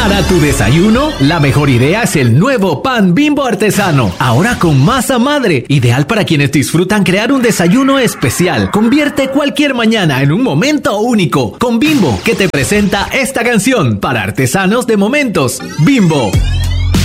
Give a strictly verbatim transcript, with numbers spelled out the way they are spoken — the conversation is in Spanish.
Para tu desayuno, la mejor idea es el nuevo pan Bimbo artesano. Ahora con masa madre, ideal para quienes disfrutan crear un desayuno especial. Convierte cualquier mañana en un momento único. Con Bimbo, que te presenta esta canción para artesanos de momentos. Bimbo.